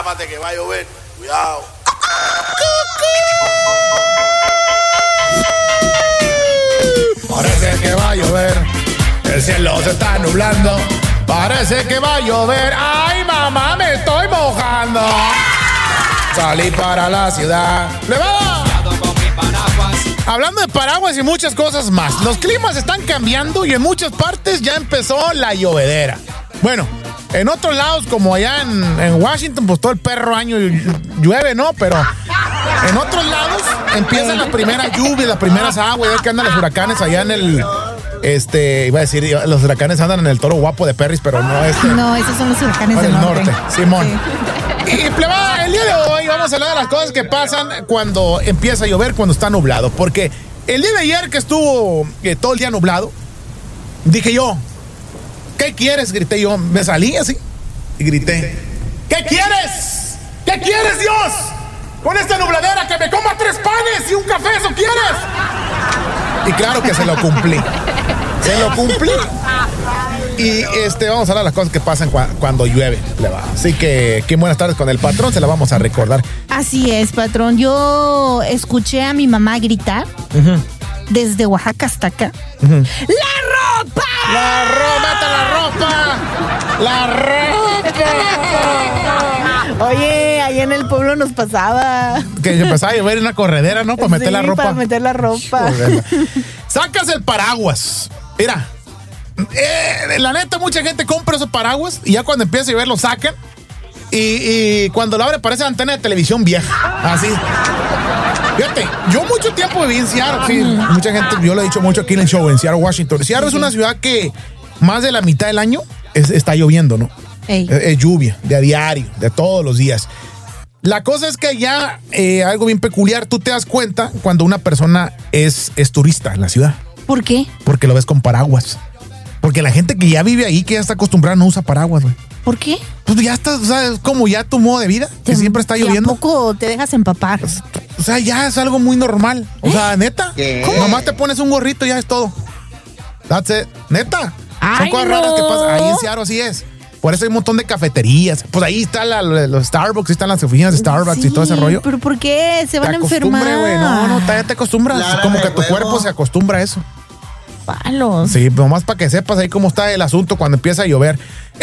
tápate que va a llover. Cuidado. Parece que va a llover. El cielo se está nublando. Parece que va a llover. ¡Ay, mamá, me estoy mojando! Salí para la ciudad. ¡Le va! Hablando de paraguas y muchas cosas más, los climas están cambiando y en muchas partes ya empezó la llovedera. Bueno, en otros lados, como allá en Washington, pues todo el perro año llueve, ¿no? Pero en otros lados empiezan las primeras lluvias, las primeras aguas. Ya que andan los huracanes allá en el... iba a decir, los huracanes andan en el Toro Guapo de Perris, pero no No, esos son los huracanes del norte. Simón. Sí. Y plebada, el día de hoy vamos a hablar de las cosas que pasan cuando empieza a llover, cuando está nublado. Porque el día de ayer que estuvo todo el día nublado, dije yo, ¿qué quieres? Grité yo, me salí así y grité, ¿qué quieres? ¿Qué quieres, Dios? Con esta nubladera, que me coma 3 panes y un café, ¿eso quieres? Y claro que se lo cumplí. Se lo cumplí. Y vamos a hablar de las cosas que pasan cuando llueve. Así que, qué buenas tardes con el patrón, se la vamos a recordar. Así es, patrón. Yo escuché a mi mamá gritar desde Oaxaca hasta acá. ¡La ropa! ¡La ropa! ¡La ropa! Oye, ahí en el pueblo nos pasaba. Que empezaba a llover en una corredera, ¿no? Para meter la ropa. Para meter la ropa. Sacas el paraguas. Mira, la neta, mucha gente compra esos paraguas y ya cuando empieza a llover lo sacan. Y cuando lo abre parece antena de televisión vieja. Así. Fíjate, yo mucho tiempo viví en Seattle. Sí, mucha gente, yo lo he dicho mucho aquí en el show, en Seattle, Washington. Seattle es una ciudad que más de la mitad del año está lloviendo, ¿no? Es lluvia, de a diario, de todos los días. La cosa es que ya algo bien peculiar, tú te das cuenta cuando una persona es turista en la ciudad. ¿Por qué? Porque lo ves con paraguas. Porque la gente que ya vive ahí, que ya está acostumbrada, no usa paraguas, güey. ¿Por qué? Pues ya está, o sea, es como ya tu modo de vida, que siempre está lloviendo. ¿A poco te dejas empapar? O sea, ya es algo muy normal. O sea, neta. ¿Cómo? Nomás te pones un gorrito y ya es todo. That's it. Neta. Son cosas raras que pasan. Ahí en Seattle así es. Por eso hay un montón de cafeterías. Pues ahí están los Starbucks, ahí están las oficinas de Starbucks y todo ese rollo. ¿Pero por qué? ¿Se van a enfermar? Güey. No, ya te acostumbras. Como que tu cuerpo se acostumbra a eso. Palos. Sí, nomás para que sepas ahí cómo está el asunto cuando empieza a llover.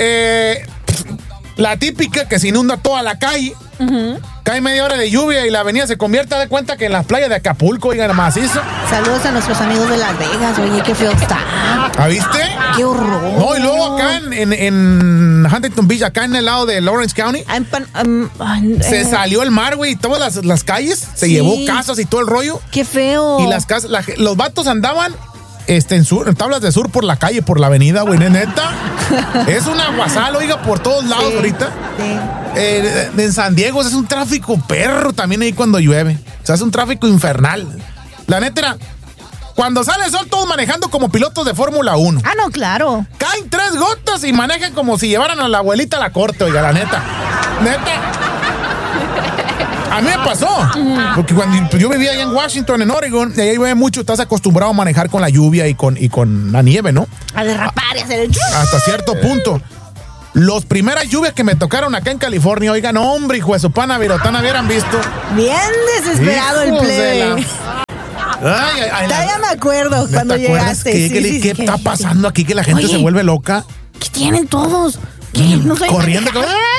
La típica que se inunda toda la calle. Cae media hora de lluvia y la avenida se convierte, de cuenta que en las playas de Acapulco, oigan, macizo. Saludos a nuestros amigos de Las Vegas, oye, qué feo está. ¿Ah, viste? Qué horror. No, y luego acá en Huntington Beach, acá en el lado de Lawrence County, se salió el mar, güey, y todas las calles, se llevó casas y todo el rollo. Qué feo. Y las casas, los vatos andaban en tablas de sur por la calle, por la avenida, güey, neta. Es un aguasal, oiga, por todos lados ahorita. Sí. En San Diego es un tráfico perro también ahí cuando llueve. O sea, es un tráfico infernal. La neta era, cuando sale el sol, todos manejando como pilotos de Fórmula 1. Ah, no, claro. Caen 3 gotas y manejan como si llevaran a la abuelita a la corte, oiga, la neta. Neta. A mí me pasó, porque cuando yo vivía allá en Washington, en Oregon, y ahí llueve mucho, estás acostumbrado a manejar con la lluvia y con la nieve, ¿no? A derrapar y hacer el... Hasta cierto punto. Las primeras lluvias que me tocaron acá en California, oigan, hombre, hijo de su pana virotana, hubieran visto. Bien desesperado el plebe. Ya me acuerdo cuando llegaste. ¿Qué está pasando aquí que la gente se vuelve loca? ¿Qué tienen todos? ¿Qué? No sé. Corriendo.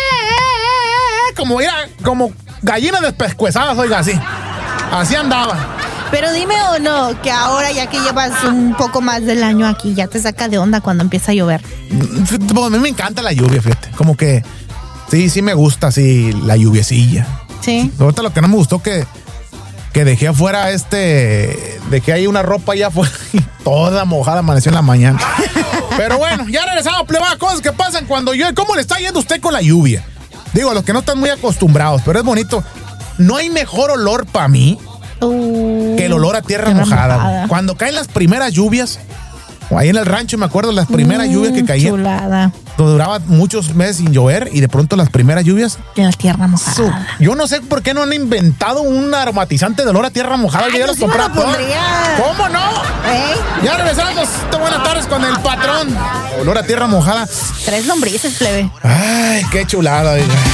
Como gallinas despescuezadas, oiga, así. Así andaba. Pero dime o no, que ahora ya que llevas un poco más del año aquí, ya te saca de onda cuando empieza a llover. A mí me encanta la lluvia, fíjate. Como que sí me gusta así la lluviecilla. Sí. Ahorita lo que no me gustó que dejé afuera dejé ahí una ropa allá afuera y toda mojada amaneció en la mañana. Pero bueno, ya regresamos, plebada, cosas que pasan cuando llueve. ¿Cómo le está yendo usted con la lluvia? Digo, los que no están muy acostumbrados, pero es bonito. No hay mejor olor para mí que el olor a tierra mojada. Cuando caen las primeras lluvias, ahí en el rancho me acuerdo las primeras lluvias que caían. Chulada. Duraba muchos meses sin llover y de pronto las primeras lluvias. De la tierra mojada. Yo no sé por qué no han inventado un aromatizante de olor a tierra mojada. Ay, ya los compraron. ¿Cómo no? Ya regresamos. Buenas tardes con el patrón. Olor a tierra mojada. 3 lombrices, plebe. Ay, qué chulada.